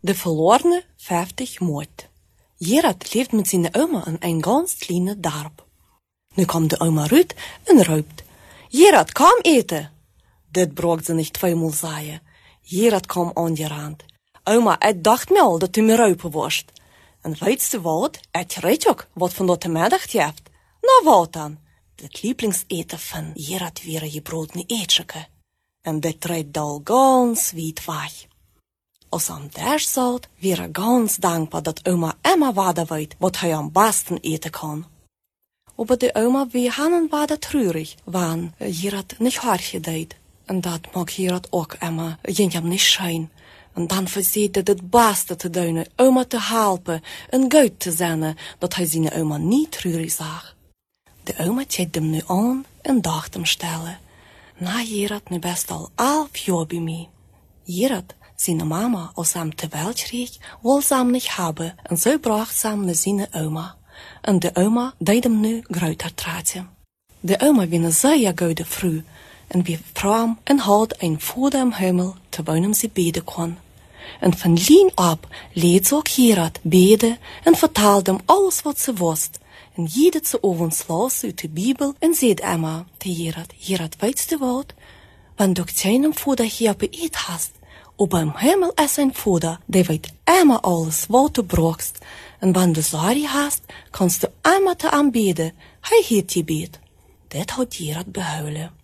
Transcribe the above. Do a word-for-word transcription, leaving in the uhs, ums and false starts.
De verlorene vijftig moord. Gerard leeft met zijn oma in een ganz kleine dorp. Nu komt de oma Ruud en roept: Gerard, kom eten! Dit braucht ze niet tweemaal zeggen. Gerard kwam aangerand. Oma, ik dacht me al dat u me ruipen worst. En weet je wat? Ik weet ook wat van dat de middag heeft. Nou wat dan? Het lieblingseten van Gerard weer je brood niet eetjeke. En dit treedt al ganz weit weg. Als aan daar zat, weer er ganz dankbaar dat oma Emma waarde weet wat hij am besten eten kan. Aber de oma wie hanen waarde treurig, waan Gerard niet hard deed. En dat mag Gerard ook Emma jenjam niet schijn. En dan verzeet het het beste te doen, oma te helpen en goed te zijn, dat hij zijn oma niet treurig zag. De oma keek hem nu aan en dacht hem stellen. Na Gerard nu best al elf jaar bij mij. Gerard, zijn mama, als hem te wel kreeg, wil ze hem niet hebben en zo bracht ze hem naar zijn oma. En de oma deed hem nu groter traatje. De oma was een zeer goede vrouw en wie vroom en had een vader im hemel terwijl hem ze beden kon. En van lien op leed ze ook Gerard beden en vertelde hem alles wat ze wist. En jede ze ovens las uit de Bibel en zei Emma te Gerard: Gerard, weet je wat? Wanneer du deinem vader hier beet hast, op im hemel is een vader, die weet immer alles wat du brauchst. En wanneer du sorry hast, kannst du immer te aanbeden. Hij heeft je beet. Dit had Gerard behuilen.